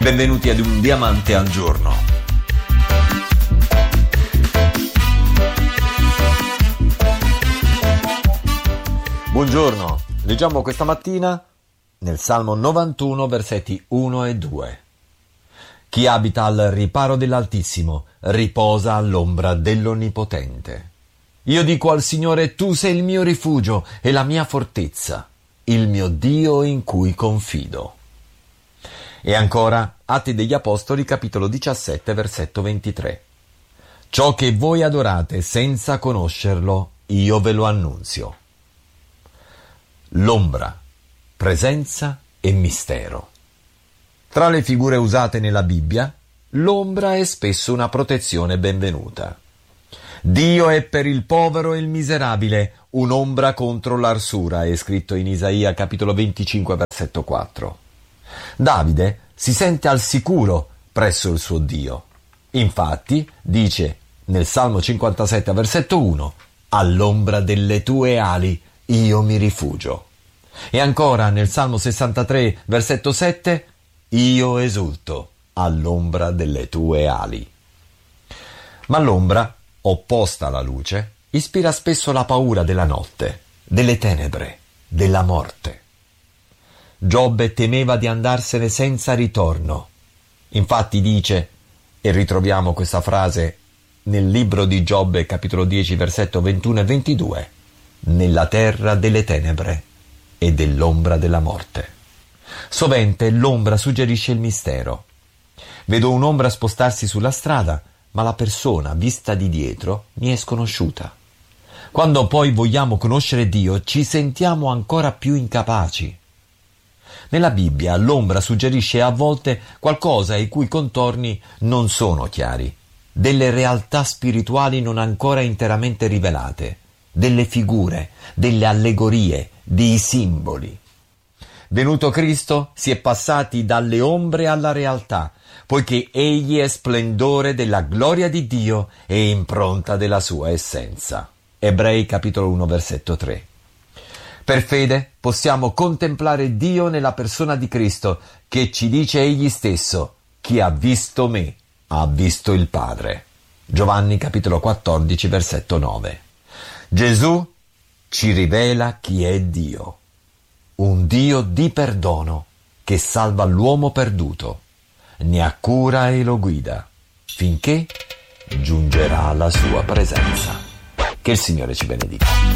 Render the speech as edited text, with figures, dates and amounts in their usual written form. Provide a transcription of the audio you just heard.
Benvenuti ad Un Diamante al Giorno. Buongiorno, leggiamo questa mattina nel Salmo 91, versetti 1 e 2. Chi abita al riparo dell'Altissimo riposa all'ombra dell'Onnipotente. Io dico al Signore: tu sei il mio rifugio e la mia fortezza, il mio Dio in cui confido. E ancora, Atti degli Apostoli, capitolo 17, versetto 23. Ciò che voi adorate senza conoscerlo, io ve lo annunzio. L'ombra, presenza e mistero. Tra le figure usate nella Bibbia, l'ombra è spesso una protezione benvenuta. Dio è per il povero e il miserabile un'ombra contro l'arsura, è scritto in Isaia capitolo 25, versetto 4. Davide si sente al sicuro presso il suo Dio. Infatti, dice nel Salmo 57, versetto 1, all'ombra delle tue ali io mi rifugio. E ancora nel Salmo 63, versetto 7, io esulto all'ombra delle tue ali. Ma l'ombra, opposta alla luce, ispira spesso la paura della notte, delle tenebre, della morte. Giobbe temeva di andarsene senza ritorno. Infatti dice, e ritroviamo questa frase nel libro di Giobbe, capitolo 10, versetto 21 e 22, nella terra delle tenebre e dell'ombra della morte. Sovente l'ombra suggerisce il mistero. Vedo un'ombra spostarsi sulla strada, ma la persona vista di dietro mi è sconosciuta. Quando poi vogliamo conoscere Dio, ci sentiamo ancora più incapaci. Nella Bibbia l'ombra suggerisce a volte qualcosa i cui contorni non sono chiari, delle realtà spirituali non ancora interamente rivelate, delle figure, delle allegorie, dei simboli. Venuto Cristo, si è passati dalle ombre alla realtà, poiché Egli è splendore della gloria di Dio e impronta della sua essenza. Ebrei capitolo 1, versetto 3. Per fede possiamo contemplare Dio nella persona di Cristo, che ci dice Egli stesso: chi ha visto me ha visto il Padre. Giovanni capitolo 14, versetto 9. Gesù ci rivela chi è Dio. Un Dio di perdono che salva l'uomo perduto, ne ha cura e lo guida, finché giungerà alla sua presenza. Che il Signore ci benedica.